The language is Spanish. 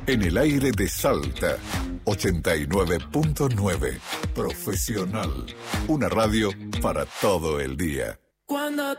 En el aire de Salta, 89.9. Profesional. Una radio para todo el día. Cuando